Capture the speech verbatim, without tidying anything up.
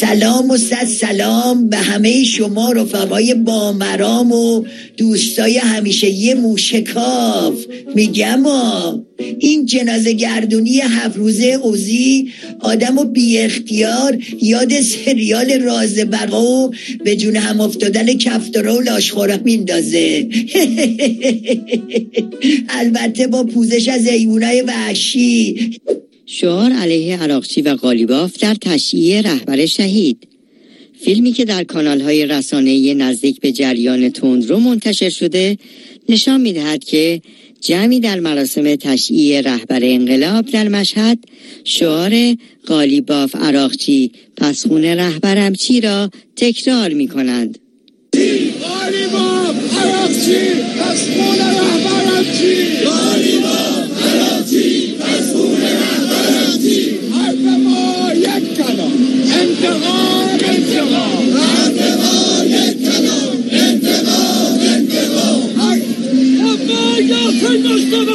سلام و صد سلام به همه شما رفقای بامرام و دوستای همیشه یه موشکاف. میگم ها این جنازه گردونی هفت روزه اوزی آدم و بی اختیار یاد سریال راز بقا و به جون هم افتادن کفتارا و لاشخورا میندازه. البته با پوزش از حیوانای وحشی. شعار علیه عراقچی و قالیباف در تشییع رهبر شهید. فیلمی که در کانال‌های رسانه‌ای نزدیک به جریان تندرو منتشر شده نشان می‌دهد که جمعی در مراسم تشییع رهبر انقلاب در مشهد شعار قالیباف عراقچی پس خون رهبرم چی را تکرار می‌کنند. قالیباف عراقچی پس خون رهبرم چی؟ قالیباف عراقچی پس خون رهبرم چی؟ حرف ما یک کلام انتقام انتقام حرف ما یک کلام انتقام انتقام حرف ما یک کلام